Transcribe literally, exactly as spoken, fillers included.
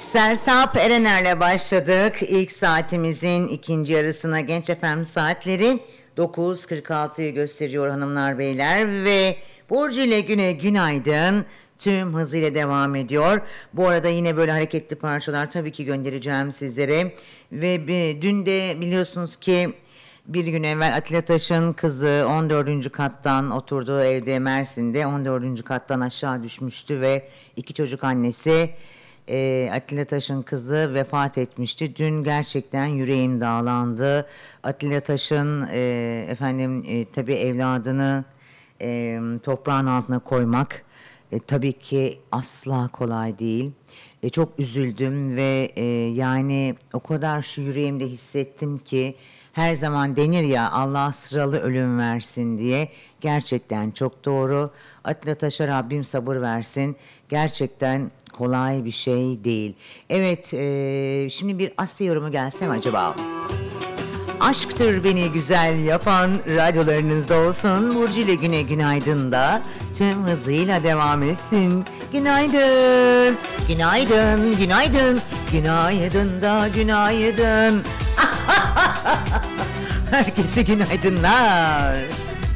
Sertab Erener'le başladık. İlk saatimizin ikinci yarısına Genç F M saatleri dokuz kırk altıyı gösteriyor hanımlar beyler ve Burcu ile güne günaydın tüm hızıyla devam ediyor. Bu arada yine böyle hareketli parçalar tabii ki göndereceğim sizlere ve bir, dün de biliyorsunuz ki bir gün evvel Atilla Taş'ın kızı on dördüncü kattan oturduğu evde Mersin'de on dördüncü kattan aşağı düşmüştü ve iki çocuk annesi e, Atilla Taş'ın kızı vefat etmişti. Dün gerçekten yüreğim dağlandı. Atilla Taş'ın e, efendim e, tabii evladını e, toprağın altına koymak e, tabii ki asla kolay değil. E, çok üzüldüm ve e, yani o kadar şu yüreğimde hissettim ki her zaman denir ya Allah sıralı ölüm versin diye. Gerçekten çok doğru. Atilla Taş'a Rabbim sabır versin. Gerçekten kolay bir şey değil. Evet, e, şimdi bir Asya yorumu gelse mi acaba? Aşktır beni güzel yapan radyolarınızda olsun. Burcu ile güne günaydın da tüm hızıyla devam etsin. Günaydın, günaydın, günaydın, günaydın da günaydın. Herkese günaydınlar.